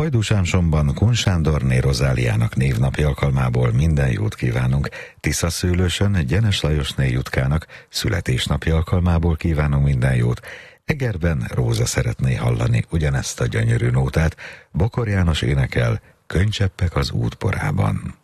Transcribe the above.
Hajdúsámsonban Kun Sándorné Rozáliának névnapi alkalmából minden jót kívánunk. Tiszaszőlősön Gyenes Lajosné Jutkának születésnapi alkalmából kívánunk minden jót. Egerben Róza szeretné hallani ugyanezt a gyönyörű nótát. Bokor János énekel Könycseppek az útporában.